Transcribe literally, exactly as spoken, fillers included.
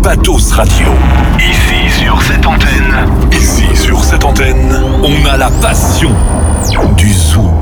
Patos Radio. Ici sur cette antenne. Ici sur cette antenne, on a la passion du Zouk.